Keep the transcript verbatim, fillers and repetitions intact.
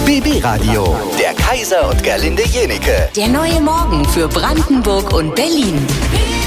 B B Radio, der Kaiser und Gerlinde Jenieke. Der neue Morgen für Brandenburg und Berlin.